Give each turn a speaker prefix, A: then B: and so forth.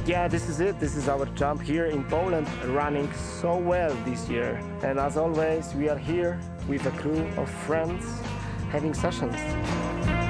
A: Yeah, this is it. This is our jump here in Poland, running so well this year. And as always, we are here with a crew of friends having sessions.